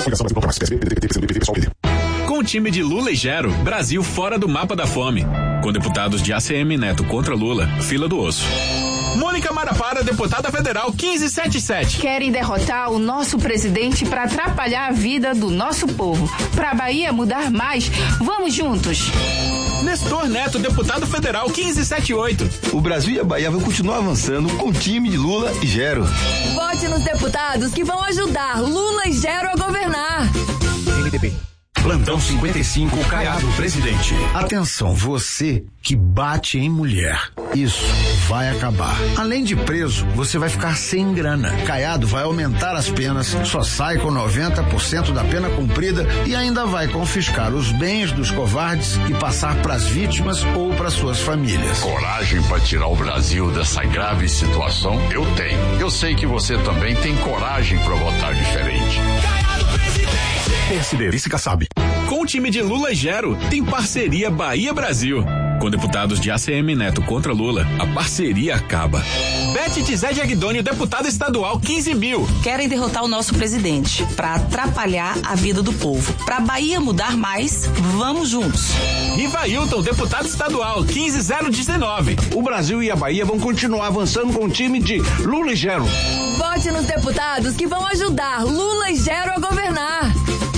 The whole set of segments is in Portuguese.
Com o time de Lula e Gero, Brasil fora do mapa da fome. Com deputados de ACM Neto contra Lula, fila do osso. Mônica Marapara, deputada federal 1577. Querem derrotar o nosso presidente para atrapalhar a vida do nosso povo. Pra Bahia mudar mais, vamos juntos. Nestor Neto, deputado federal 1578. O Brasil e a Bahia vão continuar avançando com o time de Lula e Gero. Vote nos deputados que vão ajudar Lula e Gero a governar. MDB. Plantão 55, Caiado, presidente. Atenção, você que bate em mulher. Isso vai acabar. Além de preso, você vai ficar sem grana. Caiado vai aumentar as penas, só sai com 90% da pena cumprida e ainda vai confiscar os bens dos covardes e passar pras vítimas ou para suas famílias. Coragem para tirar o Brasil dessa grave situação? Eu tenho. Eu sei que você também tem coragem para votar diferente. Caiado, presidente! PSD, Vice Kassab. Com o time de Lula e Gero, tem parceria Bahia-Brasil. Com deputados de ACM Neto contra Lula, a parceria acaba. Bete Tizé de Aguidônio, deputada estadual 15.000. Querem derrotar o nosso presidente para atrapalhar a vida do povo. Pra Bahia mudar mais, vamos juntos. Rivailton, deputado estadual 15019. O Brasil e a Bahia vão continuar avançando com o time de Lula e Gero. Vote nos deputados que vão ajudar Lula e Gero a governar.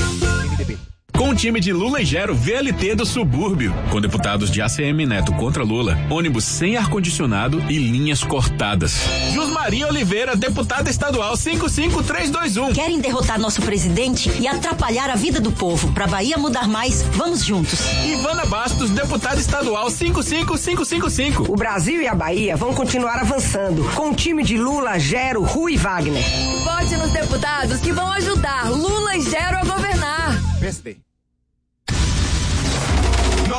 Com o time de Lula e Gero, VLT do subúrbio. Com deputados de ACM Neto contra Lula, ônibus sem ar-condicionado e linhas cortadas. Jusmaria Oliveira, deputada estadual 55321. Querem derrotar nosso presidente e atrapalhar a vida do povo. Pra Bahia mudar mais, vamos juntos. Ivana Bastos, deputada estadual 55555. O Brasil e a Bahia vão continuar avançando com o time de Lula, Gero, Rui e Wagner. Vote nos deputados que vão ajudar Lula e Gero a governar. PSD.